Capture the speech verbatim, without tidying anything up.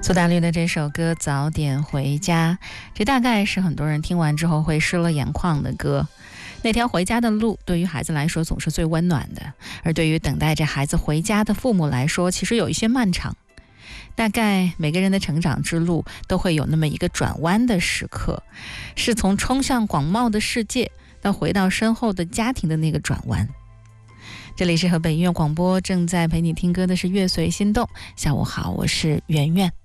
苏打绿的这首歌《早点回家》，这大概是很多人听完之后会湿了眼眶的歌。那条回家的路对于孩子来说总是最温暖的，而对于等待着孩子回家的父母来说，其实有一些漫长。大概每个人的成长之路都会有那么一个转弯的时刻，是从冲向广袤的世界到回到身后的家庭的那个转弯。这里是河北音乐广播，正在陪你听歌的是乐随心动。下午好，我是圆圆。